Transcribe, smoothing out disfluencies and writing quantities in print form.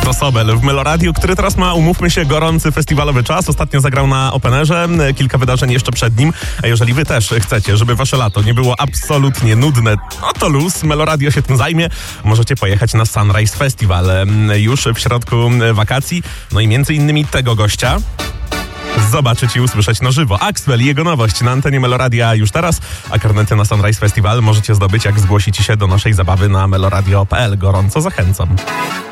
Pietro Sobel w Meloradiu, który teraz ma, umówmy się, gorący festiwalowy czas. Ostatnio zagrał na Openerze, kilka wydarzeń jeszcze przed nim. A jeżeli wy też chcecie, żeby wasze lato nie było absolutnie nudne, no to luz, Meloradio się tym zajmie. Możecie pojechać na Sunrise Festival już w środku wakacji. No i między innymi tego gościa zobaczyć i usłyszeć na żywo. Axwell i jego nowość na antenie Meloradia już teraz, a karnety na Sunrise Festival możecie zdobyć, jak zgłosicie się do naszej zabawy na meloradio.pl. Gorąco zachęcam.